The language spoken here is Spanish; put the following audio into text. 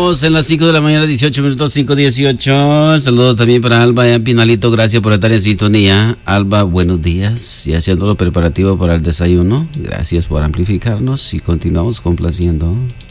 Continuamos en las 5 de la mañana, 18 minutos, 5:18. Saludos también para Alba y Pinalito. Gracias por estar en sintonía. Alba, buenos días. Y haciendo lo preparativo para el desayuno. Gracias por amplificarnos y continuamos complaciendo.